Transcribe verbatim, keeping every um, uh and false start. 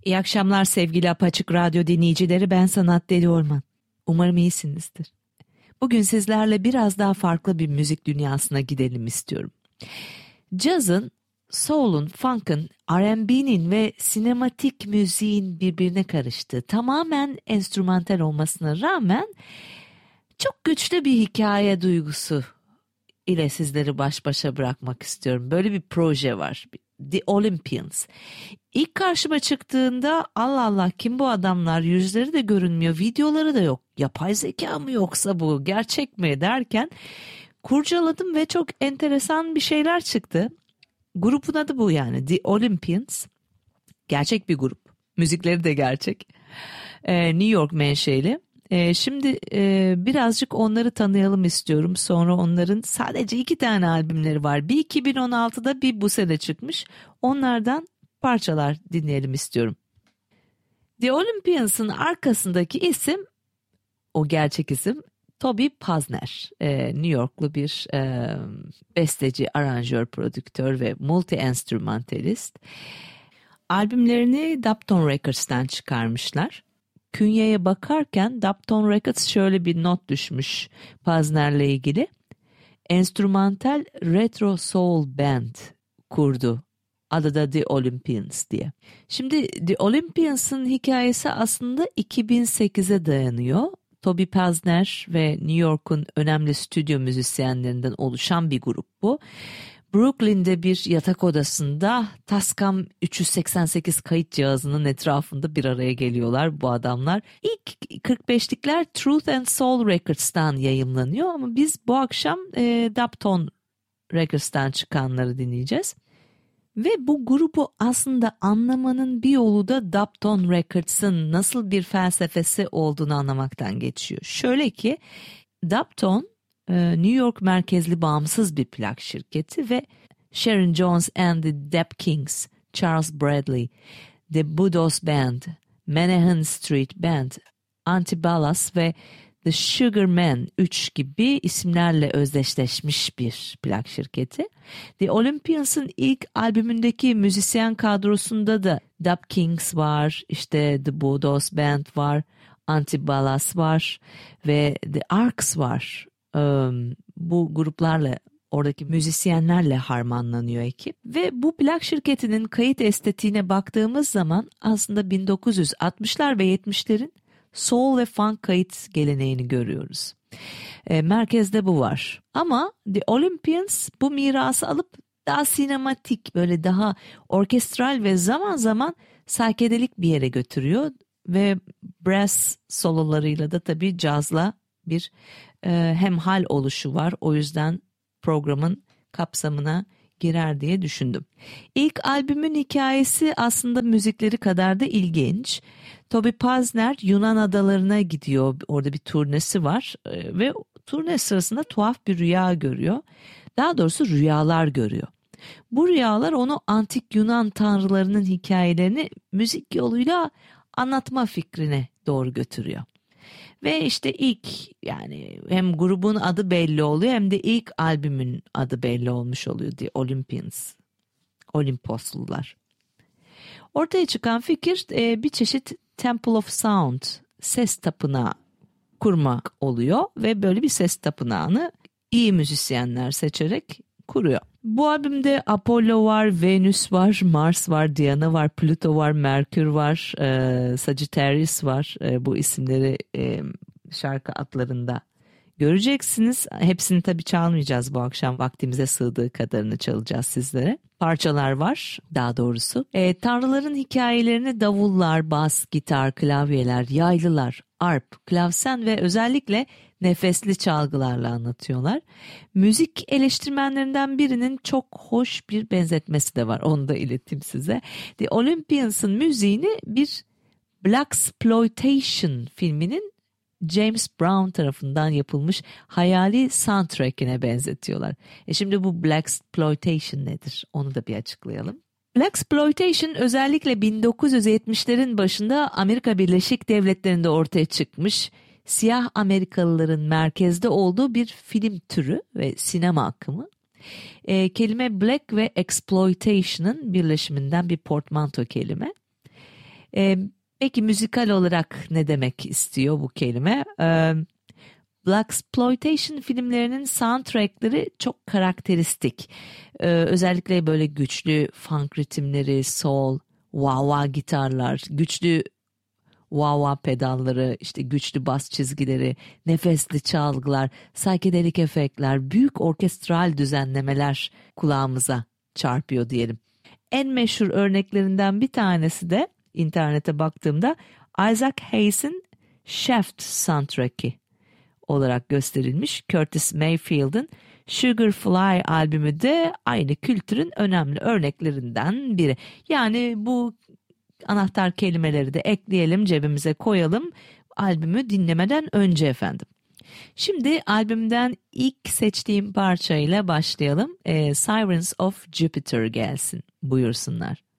İyi akşamlar sevgili Apaçık Radyo dinleyicileri, ben Sanat Deli Orman. Umarım iyisinizdir. Bugün sizlerle biraz daha farklı bir müzik dünyasına gidelim istiyorum. Cazın, soul'un, funk'ın, R and B'nin ve sinematik müziğin birbirine karıştığı, tamamen enstrümantal olmasına rağmen çok güçlü bir hikaye duygusu ile sizleri baş başa bırakmak istiyorum. Böyle bir proje var. The Olympians. İlk karşıma çıktığında Allah Allah kim bu adamlar, yüzleri de görünmüyor, videoları da yok, yapay zeka mı yoksa bu gerçek mi derken kurcaladım ve çok enteresan bir şeyler çıktı. Grubun adı bu, yani The Olympians. Gerçek bir grup, müzikleri de gerçek. ee, New York menşeli. Ee, şimdi e, birazcık onları tanıyalım istiyorum. Sonra onların sadece iki tane albümleri var. Bir iki bin on altıda, bir bu sene çıkmış. Onlardan parçalar dinleyelim istiyorum. The Olympians'ın arkasındaki isim, o gerçek isim, Toby Pazner. Ee, New Yorklu bir e, besteci, aranjör, prodüktör ve multi-enstrümantalist. Albümlerini Dapton Records'tan çıkarmışlar. Künyeye bakarken Dapton Records şöyle bir not düşmüş Pazner'le ilgili. Enstrümantal retro soul band kurdu. Adı da The Olympians diye. Şimdi The Olympians'ın hikayesi aslında iki bin sekize dayanıyor. Toby Pazner ve New York'un önemli stüdyo müzisyenlerinden oluşan bir grup bu. Brooklyn'de bir yatak odasında Tascam üç yüz seksen sekiz kayıt cihazının etrafında bir araya geliyorlar bu adamlar. İlk kırk beşlikler Truth and Soul Records'tan yayımlanıyor ama biz bu akşam e, Dapton Records'tan çıkanları dinleyeceğiz. Ve bu grubu aslında anlamanın bir yolu da Dapton Records'ın nasıl bir felsefesi olduğunu anlamaktan geçiyor. Şöyle ki Dapton New York merkezli bağımsız bir plak şirketi ve Sharon Jones and the Dap Kings, Charles Bradley, The Budos Band, Manhattan Street Band, Antibalas ve The Sugar Man üç gibi isimlerle özdeşleşmiş bir plak şirketi. The Olympians'ın ilk albümündeki müzisyen kadrosunda da Dap Kings var, işte The Budos Band var, Antibalas var ve The Arcs var. Bu gruplarla, oradaki müzisyenlerle harmanlanıyor ekip ve bu plak şirketinin kayıt estetiğine baktığımız zaman aslında bin dokuz yüz altmışlar ve yetmişlerin soul ve funk kayıt geleneğini görüyoruz. E, merkezde bu var ama The Olympians bu mirası alıp daha sinematik, böyle daha orkestral ve zaman zaman saykedelik bir yere götürüyor ve brass sololarıyla da tabii cazla bir e, hemhal oluşu var. O yüzden programın kapsamına girer diye düşündüm. İlk albümün hikayesi aslında müzikleri kadar da ilginç. Toby Pazner Yunan adalarına gidiyor. Orada bir turnesi var e, ve turne sırasında tuhaf bir rüya görüyor. Daha doğrusu rüyalar görüyor. Bu rüyalar onu antik Yunan tanrılarının hikayelerini müzik yoluyla anlatma fikrine doğru götürüyor. Ve işte ilk, yani hem grubun adı belli oluyor hem de ilk albümün adı belli olmuş oluyor, The Olympians, Olimposlular. Ortaya çıkan fikir e, bir çeşit Temple of Sound, ses tapınağı kurmak oluyor ve böyle bir ses tapınağını iyi müzisyenler seçerek kuruyor. Bu albümde Apollo var, Venüs var, Mars var, Diana var, Pluto var, Merkür var, e, Sagittarius var. E, bu isimleri e, şarkı adlarında göreceksiniz. Hepsini tabii çalmayacağız bu akşam, vaktimize sığdığı kadarını çalacağız sizlere. Parçalar var daha doğrusu. E, tanrıların hikayelerini davullar, bas, gitar, klavyeler, yaylılar, arp, klavsen ve özellikle nefesli çalgılarla anlatıyorlar. Müzik eleştirmenlerinden birinin çok hoş bir benzetmesi de var. Onu da ileteyim size. The Olympians'ın müziğini bir Blaxploitation filminin James Brown tarafından yapılmış hayali soundtrack'ine benzetiyorlar. E şimdi bu Blaxploitation nedir? Onu da bir açıklayalım. Blaxploitation özellikle bin dokuz yüz yetmişlerin başında Amerika Birleşik Devletleri'nde ortaya çıkmış, siyah Amerikalıların merkezde olduğu bir film türü ve sinema akımı. E, kelime black ve exploitation'ın birleşiminden bir portmanto kelime. E, peki müzikal olarak ne demek istiyor bu kelime? E, Blaxploitation filmlerinin soundtrackleri çok karakteristik. Ee, özellikle böyle güçlü funk ritimleri, soul, wah-wah gitarlar, güçlü wah-wah pedalları, işte güçlü bas çizgileri, nefesli çalgılar, psychedelic efektler, büyük orkestral düzenlemeler kulağımıza çarpıyor diyelim. En meşhur örneklerinden bir tanesi de internete baktığımda Isaac Hayes'in Shaft soundtrack'i olarak gösterilmiş. Curtis Mayfield'ın Sugar Fly albümü de aynı kültürün önemli örneklerinden biri. Yani bu anahtar kelimeleri de ekleyelim, cebimize koyalım albümü dinlemeden önce efendim. Şimdi albümden ilk seçtiğim parçayla başlayalım. Ee, Sirens of Jupiter gelsin. Buyursunlar.